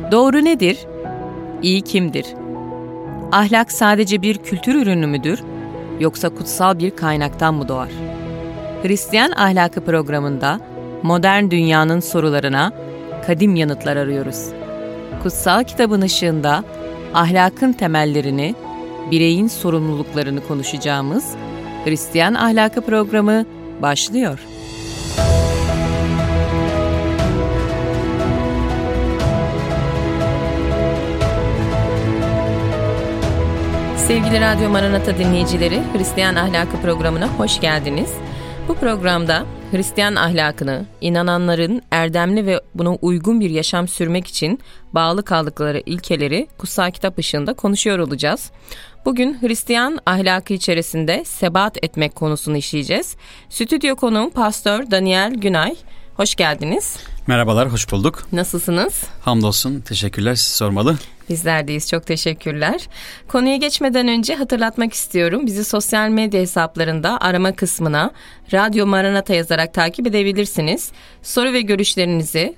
Doğru nedir? İyi kimdir? Ahlak sadece bir kültür ürünü müdür? Yoksa kutsal bir kaynaktan mı doğar? Hristiyan Ahlakı programında modern dünyanın sorularına kadim yanıtlar arıyoruz. Kutsal kitabın ışığında ahlakın temellerini, bireyin sorumluluklarını konuşacağımız Hristiyan Ahlakı programı başlıyor. Sevgili Radyo Maranata dinleyicileri, Hristiyan Ahlakı programına hoş geldiniz. Bu programda Hristiyan ahlakını, inananların erdemli ve buna uygun bir yaşam sürmek için bağlı kaldıkları ilkeleri kutsal kitap ışığında konuşuyor olacağız. Bugün Hristiyan ahlakı içerisinde sebat etmek konusunu işleyeceğiz. Stüdyo konuğum Pastor Daniel Günay. Hoş geldiniz. Merhabalar, hoş bulduk. Nasılsınız? Hamdolsun, teşekkürler. Sizi sormalı. Bizler deyiz, çok teşekkürler. Konuya geçmeden önce hatırlatmak istiyorum. Bizi sosyal medya hesaplarında arama kısmına Radyo Maranata yazarak takip edebilirsiniz. Soru ve görüşlerinizi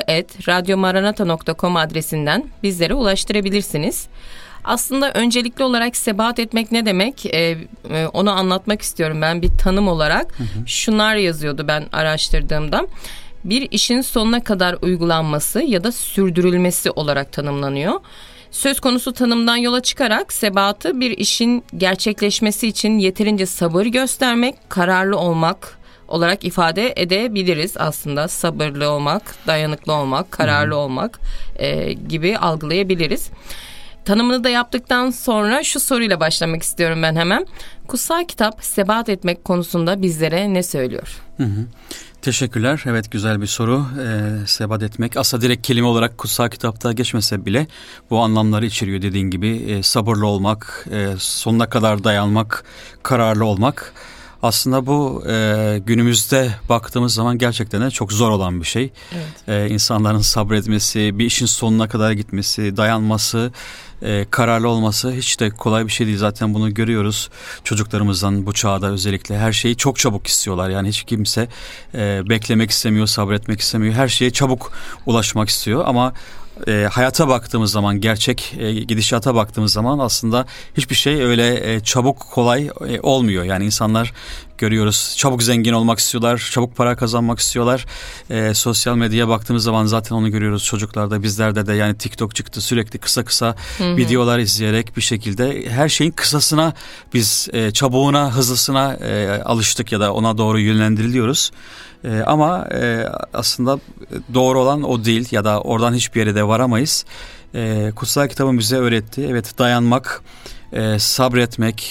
soru@radyomaranata.com adresinden bizlere ulaştırabilirsiniz. Aslında öncelikli olarak sebat etmek ne demek? Onu anlatmak istiyorum ben bir tanım olarak. Şunlar yazıyordu ben araştırdığımda. Bir işin sonuna kadar uygulanması ya da sürdürülmesi olarak tanımlanıyor. Söz konusu tanımdan yola çıkarak sebatı bir işin gerçekleşmesi için yeterince sabır göstermek, kararlı olmak olarak ifade edebiliriz aslında. Sabırlı olmak, dayanıklı olmak, kararlı olmak gibi algılayabiliriz. Tanımını da yaptıktan sonra şu soruyla başlamak istiyorum ben hemen. Kutsal kitap sebat etmek konusunda bizlere ne söylüyor? Teşekkürler. Evet, güzel bir soru. Sebat etmek aslında direkt kelime olarak kutsal kitapta geçmese bile bu anlamları içeriyor dediğin gibi. Sabırlı olmak, sonuna kadar dayanmak, kararlı olmak. Aslında bu günümüzde baktığımız zaman gerçekten de çok zor olan bir şey. Evet. İnsanların sabretmesi, bir işin sonuna kadar gitmesi, dayanması, kararlı olması hiç de kolay bir şey değil. Zaten bunu görüyoruz çocuklarımızdan bu çağda özellikle. Her şeyi çok çabuk istiyorlar. Yani hiç kimse beklemek istemiyor, sabretmek istemiyor. Her şeye çabuk ulaşmak istiyor ama hayata baktığımız zaman, gerçek gidişata baktığımız zaman aslında hiçbir şey öyle çabuk kolay olmuyor. Yani insanlar görüyoruz çabuk zengin olmak istiyorlar, çabuk para kazanmak istiyorlar. Sosyal medyaya baktığımız zaman zaten onu görüyoruz çocuklarda, bizlerde de. Yani TikTok çıktı, sürekli kısa videolar izleyerek bir şekilde her şeyin kısasına biz çabuğuna, hızlısına alıştık ya da ona doğru yönlendiriliyoruz. Ama aslında doğru olan o değil ya da oradan hiçbir yere de varamayız. Kutsal kitabın bize öğretti. Evet, dayanmak, sabretmek,